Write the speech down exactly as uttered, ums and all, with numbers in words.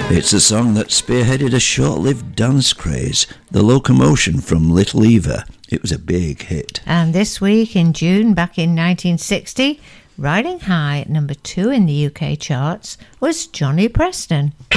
It's a song that spearheaded a short-lived dance craze, The Locomotion from Little Eva. It was a big hit. And this week in June, back in nineteen sixty, riding high at number two in the U K charts was Johnny Preston.